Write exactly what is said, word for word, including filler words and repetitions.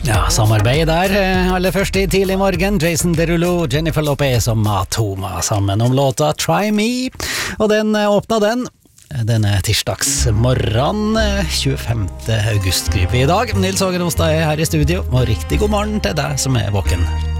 Ja, samarbeid der. Aller først i tidlig morgen, Jason Derulo, Jennifer Lopez og Matoma sammen om låta Try Me. Og den åpna den. Denne tirsdagsmorgen, tjuefemte august skriver vi i dag. Nils Ågen Ostad er her i studio, og riktig god morgen til deg som er våken.